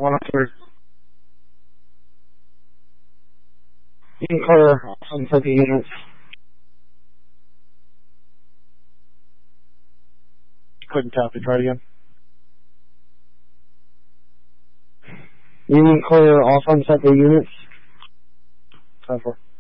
One after. You can clear Sunset units. Couldn't copy. Try it again. You can clear all Sunset units. 10-4.